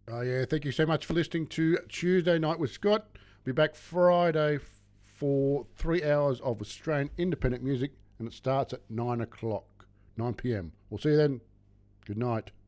Oh, yeah. Thank you so much for listening to Tuesday Night with Scott. Be back Friday for 3 hours of Australian independent music, and it starts at 9 o'clock, 9 p.m. We'll see you then. Good night.